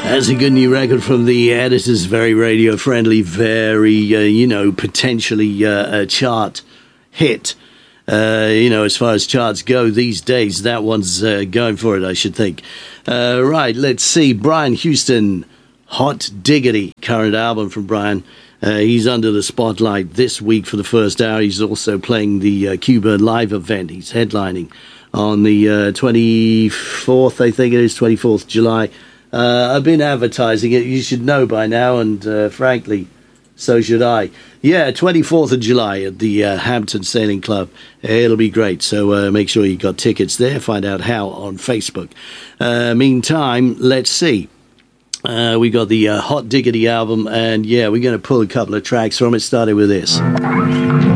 That's a good new record from the Editors. Very radio-friendly, very, potentially a chart hit. As far as charts go these days, that one's going for it, I should think. Right, let's see. Brian Houston, Hot Diggity, current album from Brian. He's under the spotlight this week for the first hour. He's also playing the Cuba Live event. He's headlining on the 24th, I think it is, 24th July. I've been advertising it. You should know by now, and frankly, so should I. Yeah, 24th of July at the Hampton Sailing Club. It'll be great, so make sure you got tickets there. Find out how on Facebook. Meantime, let's see. We got the Hot Diggity album, and yeah, we're going to pull a couple of tracks from it, starting with this.